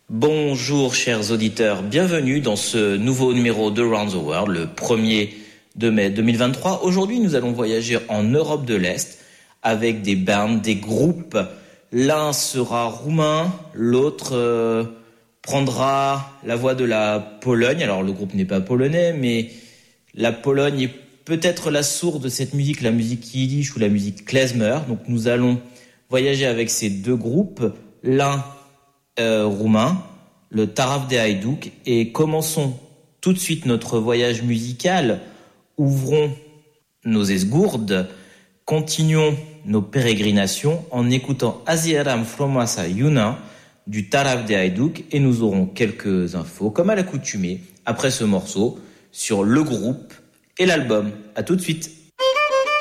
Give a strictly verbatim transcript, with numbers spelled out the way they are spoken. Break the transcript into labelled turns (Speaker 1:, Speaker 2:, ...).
Speaker 1: Bonjour chers auditeurs, bienvenue dans ce nouveau numéro de Round the World, le premier de mai deux mille vingt-trois. Aujourd'hui, nous allons voyager en Europe de l'Est avec des bands, des groupes. L'un sera roumain, l'autre euh, prendra la voix de la Pologne. Alors le groupe n'est pas polonais, mais la Pologne est peut-être la source de cette musique, la musique yiddish ou la musique klezmer. Donc nous allons voyager avec ces deux groupes. L'un Euh, roumain, le Taraf de Hajduk, et commençons tout de suite notre voyage musical. Ouvrons nos esgourdes, continuons nos pérégrinations en écoutant Aziaram Fromasa Yuna du Taraf de Hajduk, et nous aurons quelques infos, comme à l'accoutumée, après ce morceau, sur le groupe et l'album. À tout de suite.